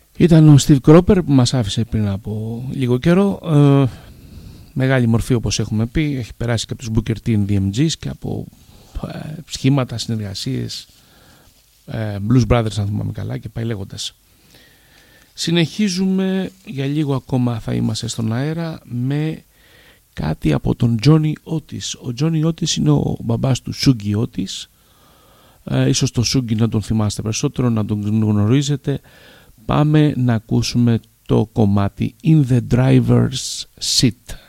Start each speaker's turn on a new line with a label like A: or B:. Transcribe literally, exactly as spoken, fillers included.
A: Ήταν ο Steve Cropper που μας άφησε πριν από λίγο καιρό. Ε, μεγάλη μορφή, όπως έχουμε πει, έχει περάσει και από τους Booker T and the εμ τζις και από ε, σχήματα, συνεργασίες, ε, Blues Brothers αν θυμάμαι καλά, και πάει λέγοντας. Συνεχίζουμε, για λίγο ακόμα θα είμαστε στον αέρα με κάτι από τον Johnny Otis. Ο Johnny Otis είναι ο μπαμπάς του Shuggy Otis. Ε, ίσως το Shuggy να τον θυμάστε περισσότερο, να τον γνωρίζετε. Πάμε να ακούσουμε το κομμάτι In the Driver's Seat.